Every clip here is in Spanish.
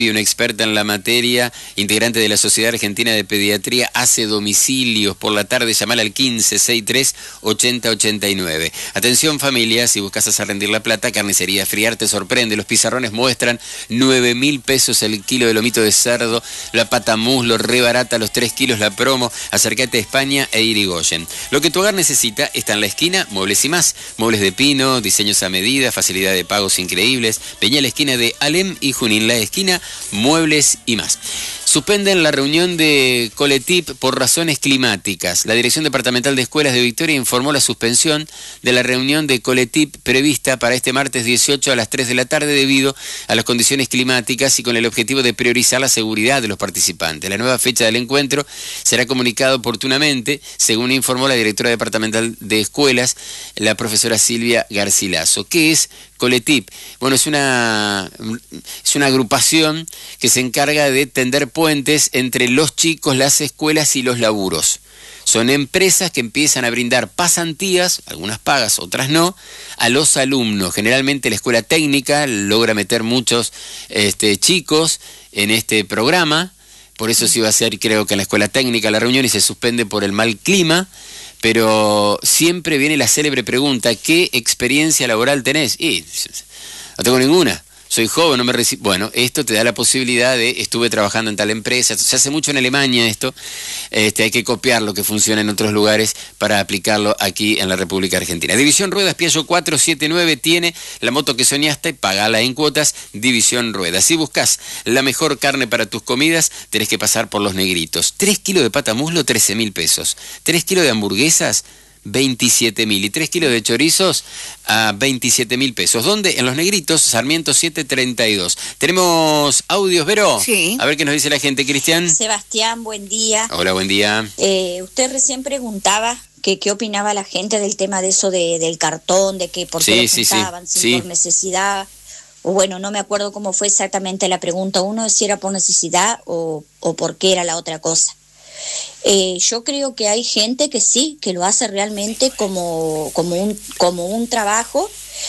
y una experta en la materia, integrante de la Sociedad Argentina de Pediatría, hace domicilios por la tarde. Llamala al 1563-8089. Atención familia, si buscas hacer rendir la plata, Carnicería Friar te sorprende. Los pizarrones muestran 9.000 pesos el kilo de lomito de cerdo, la pata muslo, re barata, los 3 kilos la promo. Acércate a España e Irigoyen. Lo que tu hogar necesita está en la esquina, Muebles y Más. Muebles de pino, diseños a medida, facilidad de pagos increíbles. Peña, la esquina de Alem y Junín, la esquina Muebles y Más. Suspenden la reunión de Coletip por razones climáticas. La Dirección Departamental de Escuelas de Victoria informó la suspensión de la reunión de Coletip prevista para este martes 18 a las 3 de la tarde debido a las condiciones climáticas y con el objetivo de priorizar la seguridad de los participantes. La nueva fecha del encuentro será comunicada oportunamente, según informó la Directora Departamental de Escuelas, la profesora Silvia Garcilaso. ¿Qué es Coletip? Bueno, es una agrupación que se encarga de tender puentes entre los chicos, las escuelas y los laburos. Son empresas que empiezan a brindar pasantías, algunas pagas, otras no, a los alumnos. Generalmente la escuela técnica logra meter muchos chicos en este programa. Por eso sí va a ser, creo que en la escuela técnica, la reunión, y se suspende por el mal clima. Pero siempre viene la célebre pregunta: ¿qué experiencia laboral tenés? Y no tengo ninguna, soy joven, no me recibo. Bueno, esto te da la posibilidad de: estuve trabajando en tal empresa. Se hace mucho en Alemania esto. Hay que copiar lo que funciona en otros lugares para aplicarlo aquí en la República Argentina. División Ruedas, Piaggio 479 tiene la moto que soñaste y pagala en cuotas. División Ruedas. Si buscas la mejor carne para tus comidas, tenés que pasar por Los Negritos. 3 kilos de pata muslo, 13.000 pesos. 3 kilos de hamburguesas, 27.000, y 3 kilos de chorizos a 27.000 pesos. ¿Dónde? En Los Negritos, Sarmiento 732. Tenemos audios, Vero. Sí. A ver qué nos dice la gente, Cristian. Sebastián, buen día. Hola, buen día. Usted recién preguntaba que qué opinaba la gente del tema de eso del cartón, de que por qué lo juntaban, si por necesidad. O bueno, no me acuerdo cómo fue exactamente la pregunta. Uno si era por necesidad o por qué era la otra cosa. Yo creo que hay gente que sí, que lo hace realmente como un trabajo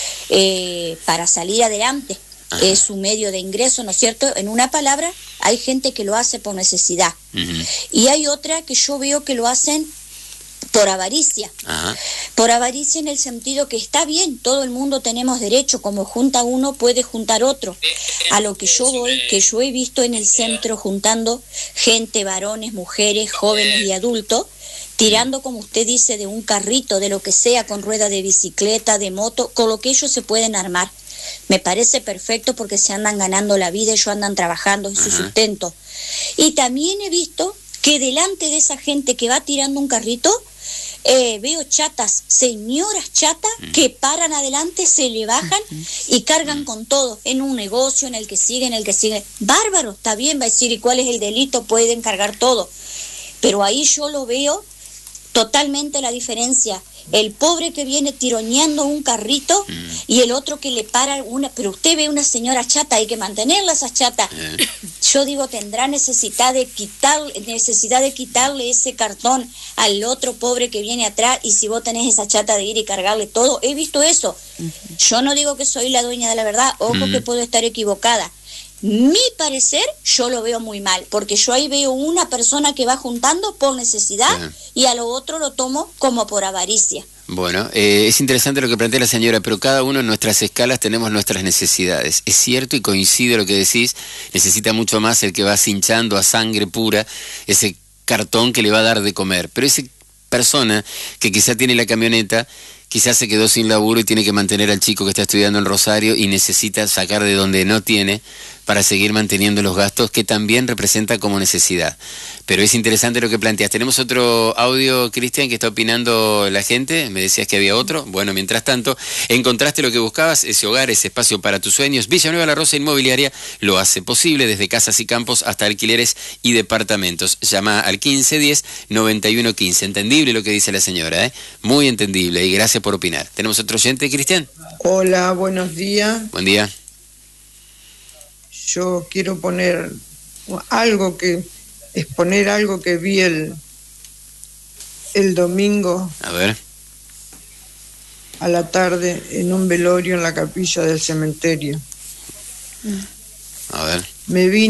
para salir adelante. Ajá. Es un medio de ingreso, ¿no es cierto? En una palabra, hay gente que lo hace por necesidad. Uh-huh. Y hay otra que yo veo que lo hacen por avaricia. Ajá. Por avaricia en el sentido que está bien, todo el mundo tenemos derecho, como junta uno puede juntar otro. A lo que yo voy, que yo he visto en el centro juntando gente, varones, mujeres, jóvenes y adultos, tirando, como usted dice, de un carrito, de lo que sea, con rueda de bicicleta, de moto, con lo que ellos se pueden armar. Me parece perfecto porque se andan ganando la vida, ellos andan trabajando en su sustento. Y también he visto que delante de esa gente que va tirando un carrito, veo chatas, señoras chatas, que paran adelante, se le bajan y cargan con todo, en un negocio, en el que sigue. Bárbaro, está bien, va a decir, ¿y cuál es el delito? Pueden cargar todo. Pero ahí yo lo veo totalmente la diferencia. El pobre que viene tironeando un carrito y el otro que le para una. Pero usted ve una señora chata, hay que mantenerla esa chata. Yo digo, tendrá necesidad de quitarle ese cartón al otro pobre que viene atrás, y si vos tenés esa chata de ir y cargarle todo. He visto eso. Yo no digo que soy la dueña de la verdad, ojo que puedo estar equivocada. Mi parecer, yo lo veo muy mal, porque yo ahí veo una persona que va juntando por necesidad y a lo otro lo tomo como por avaricia. Bueno, es interesante lo que plantea la señora, pero cada uno en nuestras escalas tenemos nuestras necesidades. Es cierto y coincido lo que decís, necesita mucho más el que va cinchando a sangre pura ese cartón que le va a dar de comer, pero esa persona que quizá tiene la camioneta, quizás se quedó sin laburo y tiene que mantener al chico que está estudiando en Rosario y necesita sacar de donde no tiene para seguir manteniendo los gastos, que también representa como necesidad. Pero es interesante lo que planteas. Tenemos otro audio, Cristian, que está opinando la gente. Me decías que había otro. Bueno, mientras tanto, encontraste lo que buscabas, ese hogar, ese espacio para tus sueños. Villanueva La Rosa Inmobiliaria lo hace posible, desde casas y campos hasta alquileres y departamentos. Llama al 1510-9115. Entendible lo que dice la señora, ¿eh? Muy entendible, y gracias por opinar. ¿Tenemos otro oyente, Cristian? Hola, buenos días. Buen día. Yo quiero exponer algo que vi el domingo. A ver. A la tarde en un velorio en la capilla del cementerio. A ver. me vine